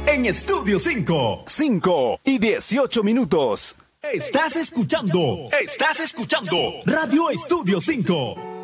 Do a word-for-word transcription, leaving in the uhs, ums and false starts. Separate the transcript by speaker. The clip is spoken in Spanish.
Speaker 1: en Estudio cinco.
Speaker 2: cinco y dieciocho minutos.
Speaker 1: Estás escuchando, estás escuchando Radio Estudio cinco.